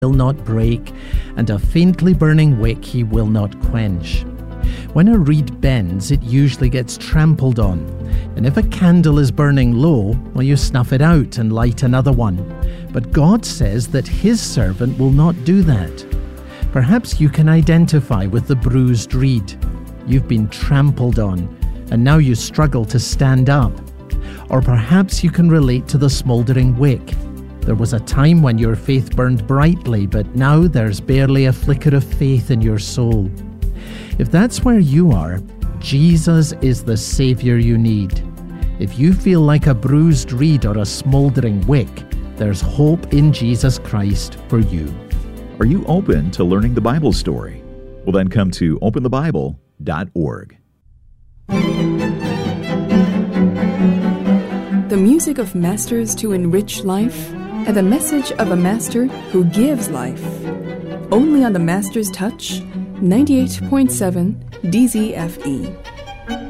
will not break, and a faintly burning wick he will not quench. When a reed bends, it usually gets trampled on, and if a candle is burning low, well, you snuff it out and light another one. But God says that His servant will not do that. Perhaps you can identify with the bruised reed. You've been trampled on, and now you struggle to stand up. Or perhaps you can relate to the smouldering wick. There was a time when your faith burned brightly, but now there's barely a flicker of faith in your soul. If that's where you are, Jesus is the Savior you need. If you feel like a bruised reed or a smouldering wick, there's hope in Jesus Christ for you. Are you open to learning the Bible story? Well, then come to openthebible.org. The music of masters to enrich life, and the message of a master who gives life. Only on the Master's Touch, 98.7 DZFE.